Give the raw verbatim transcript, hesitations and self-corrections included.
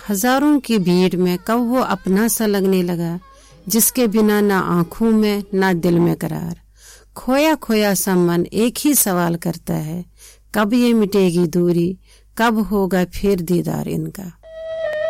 हजारों की भीड़ में कब वो अपना सा लगने लगा, जिसके बिना ना आंखों में ना दिल में करार। खोया खोया सा मन एक ही सवाल करता है, कब ये मिटेगी दूरी, कब होगा फिर दीदार इनका।